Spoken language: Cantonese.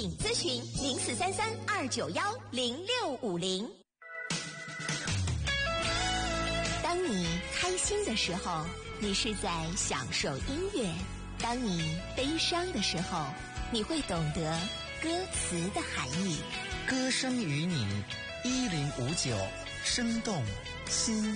请咨询043329105650。当你开心的时候，你是在享受音乐；当你悲伤的时候，你会懂得歌词的含义。 歌声与你1059，生动心